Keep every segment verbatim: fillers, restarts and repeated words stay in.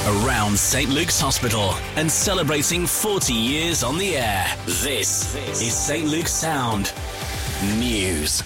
around St Luke's Hospital and celebrating forty years on the air. This is St Luke's Sound News.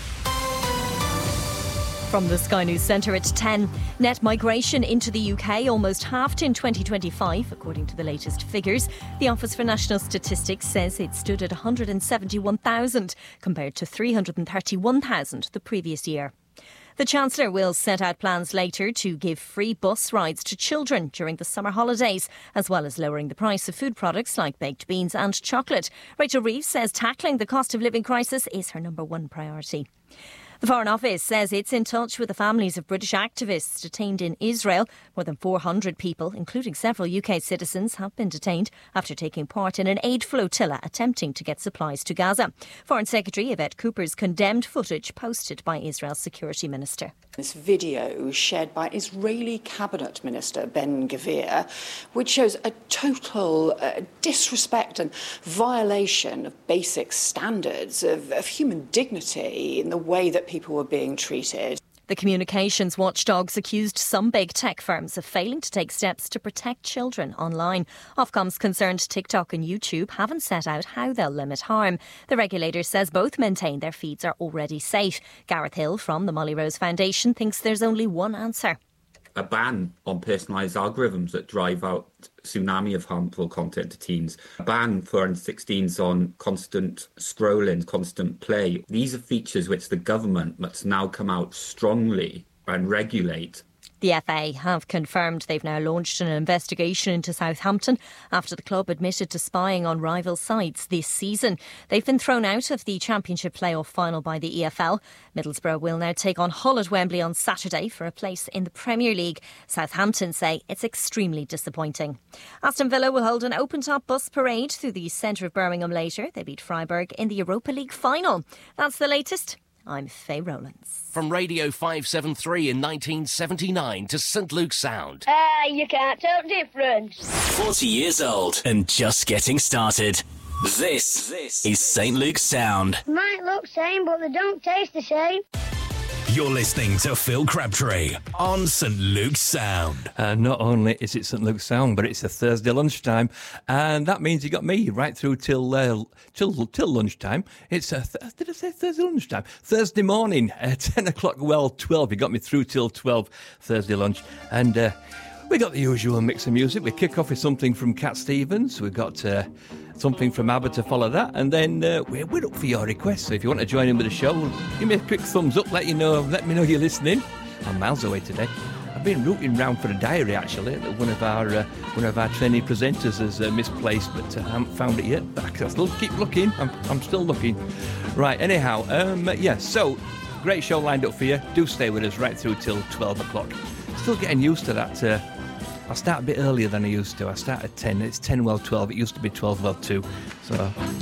From the Sky News Centre at ten, net migration into the U K almost halved in twenty twenty-five, according to the latest figures. The Office for National Statistics says it stood at one hundred seventy-one thousand, compared to three hundred thirty-one thousand the previous year. The Chancellor will set out plans later to give free bus rides to children during the summer holidays, as well as lowering the price of food products like baked beans and chocolate. Rachel Reeves says tackling the cost of living crisis is her number one priority. The Foreign Office says it's in touch with the families of British activists detained in Israel. More than four hundred people, including several U K citizens, have been detained after taking part in an aid flotilla attempting to get supplies to Gaza. Foreign Secretary Yvette Cooper's condemned footage posted by Israel's security minister. This video shared by Israeli Cabinet Minister Ben Gvir, which shows a total uh, disrespect and violation of basic standards of, of human dignity in the way that people were being treated. The communications watchdogs accused some big tech firms of failing to take steps to protect children online. Ofcom's concerned TikTok and YouTube haven't set out how they'll limit harm. The regulator says both maintain their feeds are already safe. Gareth Hill from the Molly Rose Foundation thinks there's only one answer. A ban on personalised algorithms that drive out tsunami of harmful content to teens. A ban for under sixteens on constant scrolling, constant play. These are features which the government must now come out strongly and regulate. The F A have confirmed they've now launched an investigation into Southampton after the club admitted to spying on rival sides this season. They've been thrown out of the Championship playoff final by the E F L. Middlesbrough will now take on Hull at Wembley on Saturday for a place in the Premier League. Southampton say it's extremely disappointing. Aston Villa will hold an open-top bus parade through the centre of Birmingham later. They beat Freiburg in the Europa League final. That's the latest. I'm Faye Rowlands. From Radio five seventy-three in nineteen seventy-nine to St Luke's Sound. Ah, uh, you can't tell the difference. forty years old and just getting started. This, this is St Luke's Sound. Might look same, but they don't taste the same. You're listening to Phil Crabtree on St Luke's Sound. Uh, not only is it St Luke's Sound, but it's a Thursday lunchtime, and that means you got me right through till uh, till till lunchtime. It's a th- did I say Thursday lunchtime? Thursday morning, uh, ten o'clock. Well, twelve. You got me through till twelve Thursday lunch, and uh, we got the usual mix of music. We kick off with something from Cat Stevens. We've got Uh, something from ABBA to follow that, and then uh, we're, we're up for your requests. So if you want to join in with the show, give me a quick thumbs up. Let you know. Let me know you're listening. I'm miles away today. I've been rooting round for a diary actually that one of our uh, one of our trainee presenters has uh, misplaced, but uh, I haven't found it yet. But I can still keep looking. I'm I'm still looking. Right. Anyhow, um, yeah. So great show lined up for you. Do stay with us right through till twelve o'clock. Still getting used to that. Uh, I start a bit earlier than I used to. I start at ten. It's ten well twelve. It used to be twelve well two. So